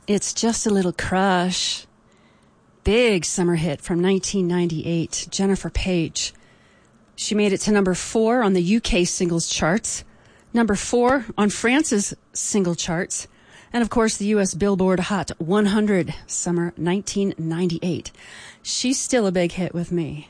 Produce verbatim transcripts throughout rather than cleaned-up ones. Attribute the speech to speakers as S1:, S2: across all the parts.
S1: It's Just a Little Crush. Big summer hit from nineteen ninety-eight. Jennifer Page. She made it to number four on the U K singles charts, number four on France's single charts, and of course the U S Billboard Hot one hundred, summer nineteen ninety-eight. She's still a big hit with me.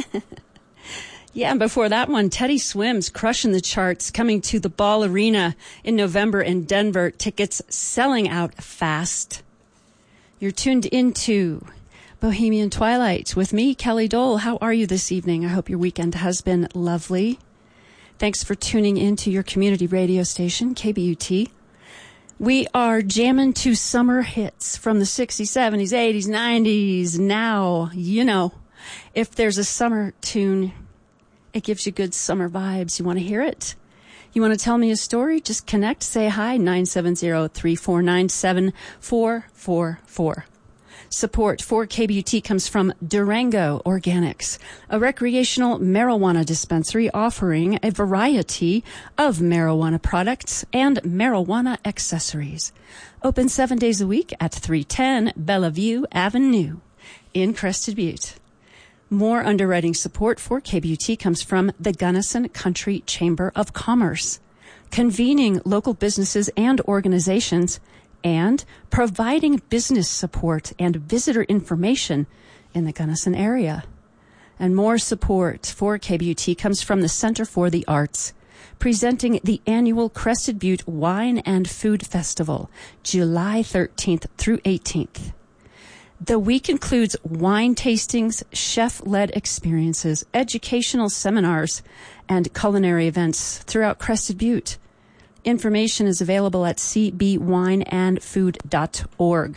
S1: Yeah, and before that one, Teddy Swims crushing the charts, coming to the Ball Arena in November in Denver. Tickets selling out fast. You're tuned into Bohemian Twilight with me, Kelly Dole. How are you this evening? I hope your weekend has been lovely. Thanks for tuning into your community radio station, K B U T. We are jamming to summer hits from the sixties, seventies, eighties, nineties. Now, you know, if there's a summer tune, it gives you good summer vibes. You want to hear it? You want to tell me a story? Just connect, say hi, nine seven zero, three four nine, seven four four four. Support for K B U T comes from Durango Organics, a recreational marijuana dispensary offering a variety of marijuana products and marijuana accessories. Open seven days a week at three ten Bellevue Avenue in Crested Butte. More underwriting support for K B U T comes from the Gunnison Country Chamber of Commerce, convening local businesses and organizations and providing business support and visitor information in the Gunnison area. And more support for K B U T comes from the Center for the Arts, presenting the annual Crested Butte Wine and Food Festival, July thirteenth through eighteenth. The week includes wine tastings, chef-led experiences, educational seminars, and culinary events throughout Crested Butte. Information is available at c b wine and food dot org.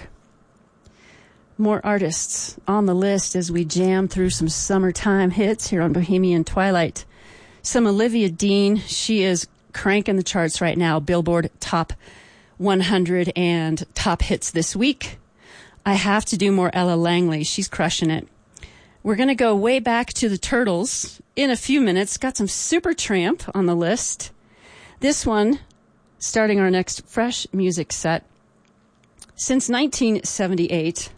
S1: More artists on the list as we jam through some summertime hits here on Bohemian Twilight. Some Olivia Dean. She is cranking the charts right now. Billboard Top one hundred and top hits this week. I have to do more Ella Langley. She's crushing it. We're going to go way back to the Turtles in a few minutes. Got some Supertramp on the list. This one, starting our next fresh music set. Since nineteen seventy-eight,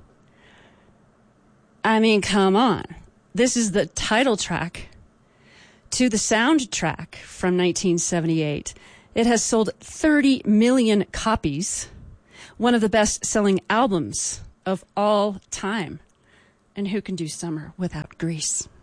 S1: I mean, come on. This is the title track to the soundtrack from nineteen seventy-eight. It has sold thirty million copies. One of the best-selling albums of all time. And who can do summer without Grease?